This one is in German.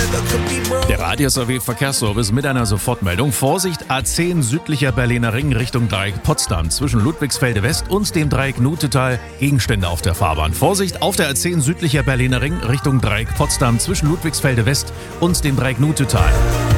Der Radius AW Verkehrsservice mit einer Sofortmeldung. Vorsicht, A10 südlicher Berliner Ring Richtung Dreieck Potsdam zwischen Ludwigsfelde West und dem Dreieck Nutetal. Gegenstände auf der Fahrbahn. Vorsicht, auf der A10 südlicher Berliner Ring Richtung Dreieck Potsdam zwischen Ludwigsfelde West und dem Dreieck Nutetal.